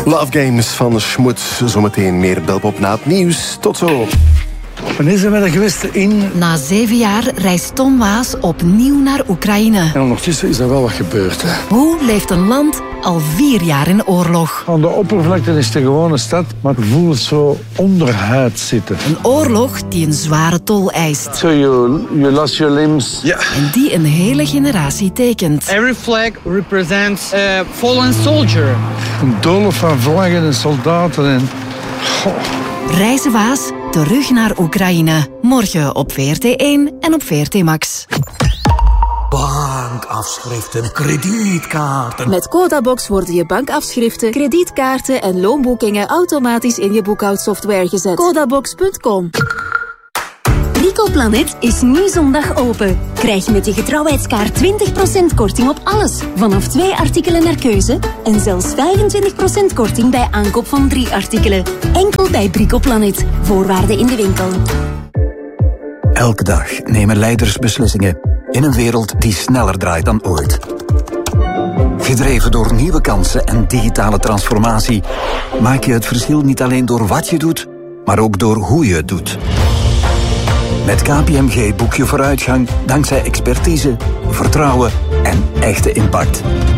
Love Games van Schmoet. Zometeen meer Belpop na het nieuws. Tot zo. Wanneer zijn we er geweest in? Na 7 jaar reist Tom Waas opnieuw naar Oekraïne. En ondertussen is er wel wat gebeurd. Hè. Hoe leeft een land al 4 jaar in oorlog? Aan de oppervlakte is het een gewone stad, maar het voelt zo onderhuid zitten. Een oorlog die een zware tol eist. So you lost your limbs. Ja. En die een hele generatie tekent. Every flag represents a fallen soldier. Een doolhof van vlaggen en soldaten en... Reizen Waas, terug naar Oekraïne. Morgen op VRT1 en op VRT Max. Bankafschriften, kredietkaarten. Met Codabox worden je bankafschriften, kredietkaarten en loonboekingen automatisch in je boekhoudsoftware gezet. Codabox.com. Bricoplanet is nu zondag open. Krijg met je getrouwheidskaart 20% korting op alles. Vanaf 2 artikelen naar keuze. En zelfs 25% korting bij aankoop van 3 artikelen. Enkel bij Bricoplanet. Voorwaarden in de winkel. Elke dag nemen leiders beslissingen in een wereld die sneller draait dan ooit. Gedreven door nieuwe kansen en digitale transformatie maak je het verschil niet alleen door wat je doet, maar ook door hoe je het doet. Met KPMG boek je vooruitgang dankzij expertise, vertrouwen en echte impact.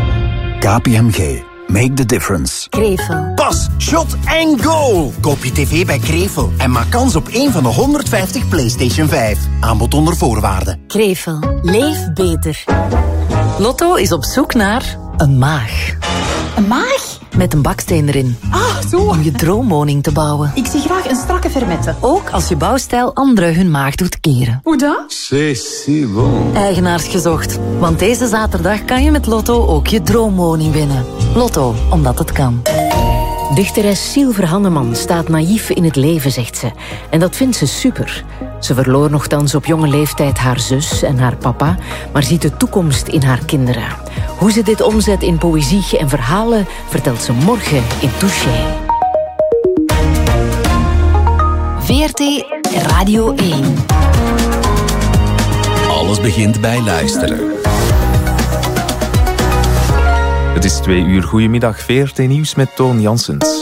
KPMG. Make the difference. Krevel. Pas, shot en go! Koop je tv bij Krevel en maak kans op een van de 150 PlayStation 5. Aanbod onder voorwaarden. Krevel. Leef beter. Lotto is op zoek naar een maag. Een maag? Met een baksteen erin. Ah, zo. Om je droomwoning te bouwen. Ik zie graag een strakke fermette. Ook als je bouwstijl anderen hun maag doet keren. Hoe dan? C'est si bon. Eigenaars gezocht. Want deze zaterdag kan je met Lotto ook je droomwoning winnen. Lotto, omdat het kan. Dichteres Sylver Hanneman staat naïef in het leven, zegt ze. En dat vindt ze super. Ze verloor nochtans op jonge leeftijd haar zus en haar papa, maar ziet de toekomst in haar kinderen. Hoe ze dit omzet in poëzie en verhalen vertelt ze morgen in Touché. VRT Radio 1. Alles begint bij luisteren. Het is 2 uur. Goedemiddag, VRT Nieuws met Toon Janssens.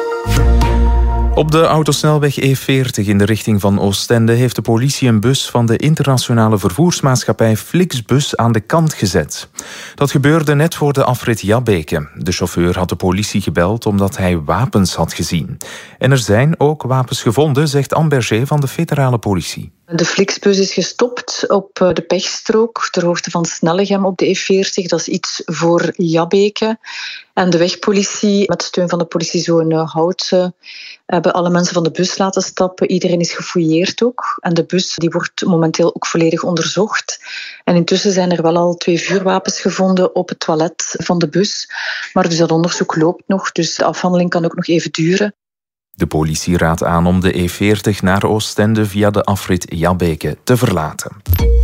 Op de autosnelweg E40 in de richting van Oostende heeft de politie een bus van de internationale vervoersmaatschappij Flixbus aan de kant gezet. Dat gebeurde net voor de afrit Jabbeke. De chauffeur had de politie gebeld omdat hij wapens had gezien. En er zijn ook wapens gevonden, zegt Anne Berger van de federale politie. De Flixbus is gestopt op de pechstrook ter hoogte van Snellegem op de E40. Dat is iets voor Jabbeke. En de wegpolitie, met steun van de politiezone Houtse, hebben alle mensen van de bus laten stappen. Iedereen is gefouilleerd ook. En de bus die wordt momenteel ook volledig onderzocht. En intussen zijn er wel al 2 vuurwapens gevonden op het toilet van de bus. Maar dus dat onderzoek loopt nog, dus de afhandeling kan ook nog even duren. De politie raadt aan om de E40 naar Oostende via de afrit Jabbeke te verlaten.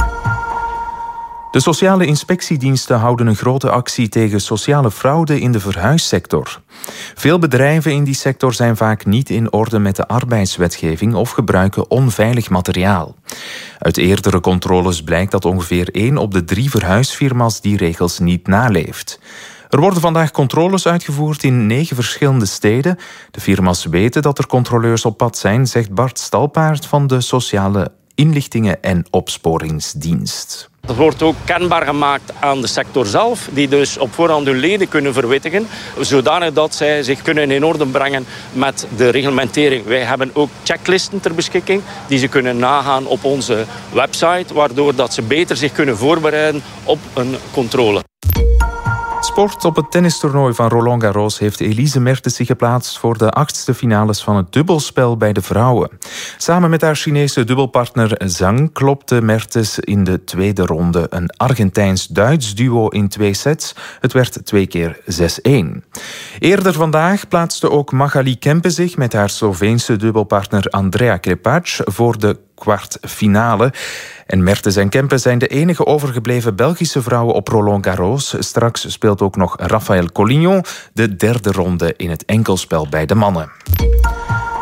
De sociale inspectiediensten houden een grote actie tegen sociale fraude in de verhuissector. Veel bedrijven in die sector zijn vaak niet in orde met de arbeidswetgeving of gebruiken onveilig materiaal. Uit eerdere controles blijkt dat ongeveer 1 op de 3 verhuisfirma's die regels niet naleeft. Er worden vandaag controles uitgevoerd in 9 verschillende steden. De firma's weten dat er controleurs op pad zijn, zegt Bart Stalpaert van de Sociale Inlichtingen en Opsporingsdienst. Dat wordt ook kenbaar gemaakt aan de sector zelf, die dus op voorhand hun leden kunnen verwittigen, zodanig dat zij zich kunnen in orde brengen met de reglementering. Wij hebben ook checklisten ter beschikking die ze kunnen nagaan op onze website, waardoor dat ze beter zich kunnen voorbereiden op een controle. Sport. Op het tennistoernooi van Roland Garros heeft Elise Mertens zich geplaatst voor de 8e finales van het dubbelspel bij de vrouwen. Samen met haar Chinese dubbelpartner Zhang klopte Mertens in de tweede ronde een Argentijns-Duits duo in 2 sets. Het werd 2 keer 6-1. Eerder vandaag plaatste ook Magali Kempe zich met haar Sloveense dubbelpartner Andrea Krepac voor de kwartfinale. En Mertens en Kempe zijn de enige overgebleven Belgische vrouwen op Roland Garros. Straks speelt ook nog Rafael Collignon de 3e ronde in het enkelspel bij de mannen.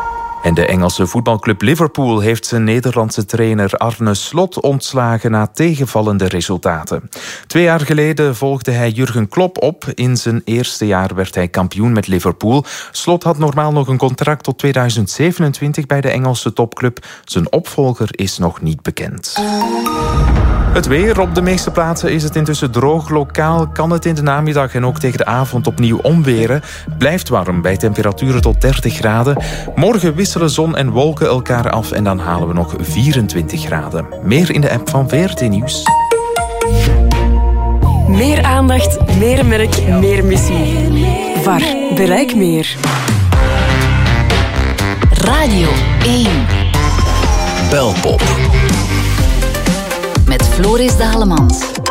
En de Engelse voetbalclub Liverpool heeft zijn Nederlandse trainer Arne Slot ontslagen na tegenvallende resultaten. 2 jaar geleden volgde hij Jurgen Klopp op. In zijn eerste jaar werd hij kampioen met Liverpool. Slot had normaal nog een contract tot 2027 bij de Engelse topclub. Zijn opvolger is nog niet bekend. Het weer. Op de meeste plaatsen is het intussen droog. Lokaal kan het in de namiddag en ook tegen de avond opnieuw omweren. Blijft warm bij temperaturen tot 30 graden. Morgen wisselen zon en wolken elkaar af en dan halen we nog 24 graden. Meer in de app van VRT Nieuws. Meer aandacht, meer merk, meer missie. VAR. Bereik meer. Radio 1. Belpop. Met Floris Dalemans.